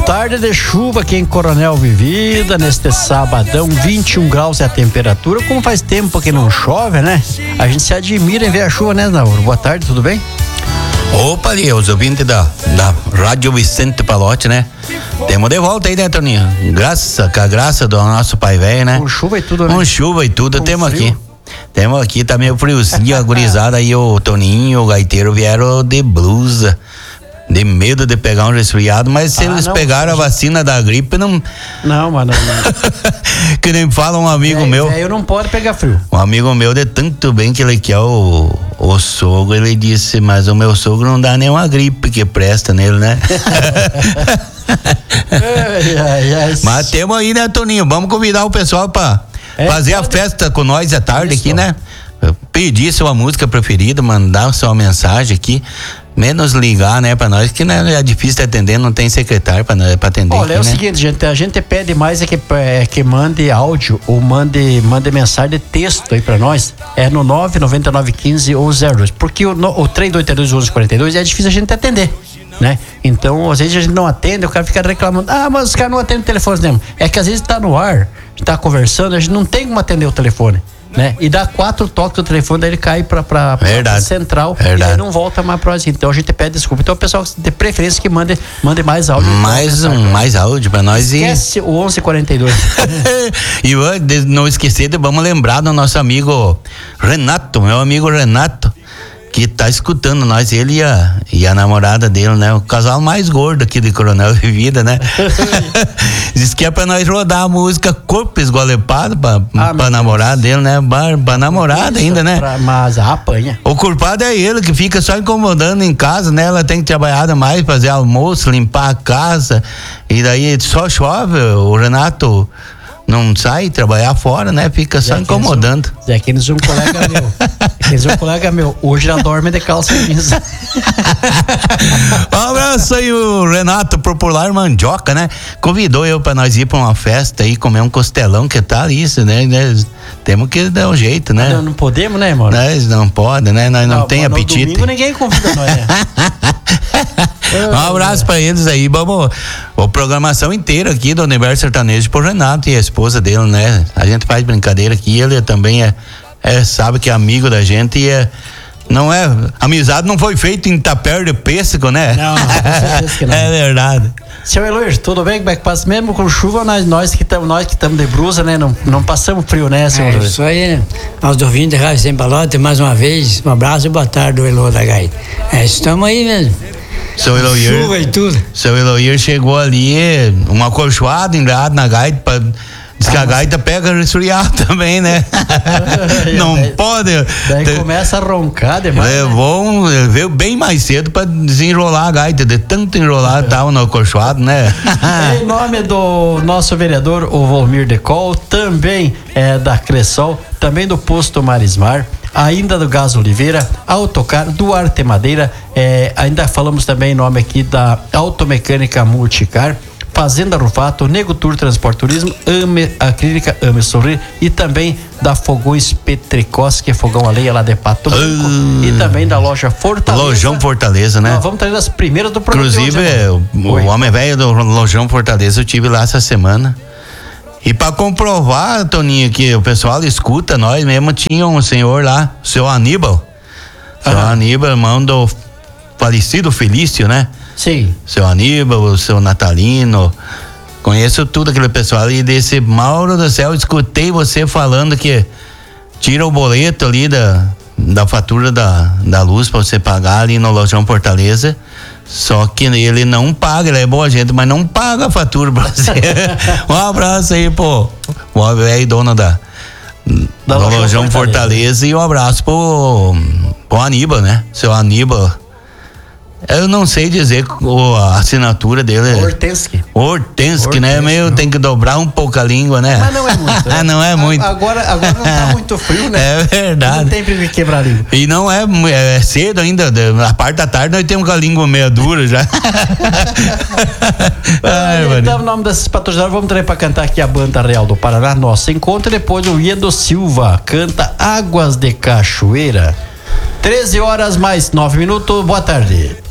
Tarde de chuva aqui em Coronel Vivida, neste sabadão, 21 graus é a temperatura. Como faz tempo que não chove, né? A gente se admira em ver a chuva, né, Nauro? Boa tarde, tudo bem? Opa, ali, os ouvintes da Rádio Vicente Palotti, né? Temos de volta aí, né, Toninho? Com a graça do nosso pai velho, né? Com chuva e tudo, né? Com chuva e tudo, temos aqui. Temos aqui, tá meio friozinho, a gurizada aí, o Toninho, o gaiteiro vieram de blusa. De medo de pegar um resfriado, mas se eles pegaram a vacina da gripe, não. Não, mano. Que nem fala um amigo meu. Eu não pode pegar frio. Um amigo meu, de tanto bem que ele quer o sogro, ele disse, mas o meu sogro não dá nenhuma gripe que presta nele, né? Mas temos aí, né, Toninho? Vamos convidar o pessoal pra fazer a festa com nós à tarde aqui, né? Pedir sua música preferida, mandar sua mensagem aqui. Menos ligar, né, pra nós, que né, é difícil de atender, não tem secretário pra atender. Olha, aqui, é o seguinte, gente, a gente pede mais que mande áudio ou mande mensagem de texto aí pra nós, no 99915-1102, porque o 3282-1142 é difícil a gente atender, né? Então, às vezes a gente não atende, o cara fica reclamando, mas os caras não atendem o telefone mesmo. É que às vezes tá no ar, tá conversando, a gente não tem como atender o telefone, né? E dá 4 toques do telefone, daí ele cai pra central. Verdade. E aí não volta mais pra nós. Então a gente pede desculpa. Então o pessoal de preferência que mande mais áudio. Mais áudio pra nós. Esquece o 1142. E não esquecer, vamos lembrar do nosso amigo Renato, meu amigo Renato, que tá escutando nós, ele e a namorada dele, né? O casal mais gordo aqui de Coronel Vivida, né? Diz que é pra nós rodar a música Corpo Esgolepado pra namorada dele, né? Pra namorada ainda, né? Mas apanha. O culpado é ele, que fica só incomodando em casa, né? Ela tem que trabalhar mais, fazer almoço, limpar a casa, e daí só chove, o Renato não sai trabalhar fora, né? Fica só incomodando. Zé Aqueles um colega meu. Hoje já dorme de calça jeans. Um abraço aí, o Renato Popular Mandioca, né? Convidou eu pra nós ir pra uma festa aí, comer um costelão, que tal isso, né? Temos que dar um jeito, né? Não podemos, né, mano? Nós não podemos, né? Nós não tem apetite. No domingo ninguém convida nós, né? Um abraço pra eles aí, vamos. A programação inteira aqui do Universo Sertanejo pro Renato e a esposa dele, né? A gente faz brincadeira aqui, ele também sabe que é amigo da gente e não é, amizade não foi feita em tapé de pêssego, né? Não, com certeza que não. É verdade. Seu Eloir, tudo bem? Como é que passa? Mesmo com chuva, nós que estamos de blusa, né? Não passamos frio, né, seu Eloir? Isso aí, aos ouvintes da Rádio Sem Palote, mais uma vez, um abraço e boa tarde do Eloir da Gaita. Estamos aí mesmo. Seu Eloir, chuva e tudo. Seu Eloir chegou ali, uma acolchoada engrada na gaita, diz que a gaita pega resfriado também, né? Não pode. Daí começa a roncar demais. Ele veio bem mais cedo pra desenrolar a gaita, de tanto enrolar tava no acolchoado, né? Em nome do nosso vereador, o Volmir Decol, também da Cressol, também do Posto Marismar, ainda do Gás Oliveira, Autocar, Duarte Madeira, ainda falamos também em nome aqui da Automecânica Multicar, Fazenda Rufato, Nego Tour Transporte Turismo, a Clínica Ame Sorrir e também da Fogões Petricós, que é fogão a lenha lá de Pato Branco, e também da loja Fortaleza. Lojão Fortaleza, né? Nós vamos trazer as primeiras do programa. Inclusive, o homem velho do Lojão Fortaleza, eu tive lá essa semana. E pra comprovar, Toninho, que o pessoal escuta nós mesmo, tinha um senhor lá, o seu Aníbal. Seu Aníbal, irmão do falecido Felício, né? Sim. Seu Aníbal, o seu Natalino. Conheço tudo aquele pessoal. E desse, Mauro do céu, escutei você falando que tira o boleto ali da fatura da luz pra você pagar ali no Lojão Fortaleza. Só que ele não paga, ele é boa gente, mas não paga a fatura pra você. Um abraço aí, pô. O velho dono da Lojão Fortaleza. E um abraço pro Aníbal, né? Seu Aníbal. Eu não sei dizer a assinatura dele. Hortensky, né? Meio tem que dobrar um pouco a língua, né? Mas não é muito. Né? Não é muito. Agora não tá muito frio, né? É verdade. Não tem pra quebrar a língua. E não é cedo ainda, na parte da tarde nós temos com a língua meia dura já. Então, o nome desses patrocinadores, vamos trazer pra cantar aqui a Banda Real do Paraná. Nosso encontro, depois o Iedo Silva canta Águas de Cachoeira. 13 horas mais 9 minutos, boa tarde.